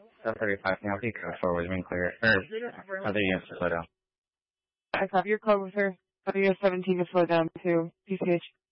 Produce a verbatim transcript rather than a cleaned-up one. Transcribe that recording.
seven thirty-five, now be code forward, wing clear, or other units to slow down. I copy your code with her. Other unit seventeen to slow down to P C H.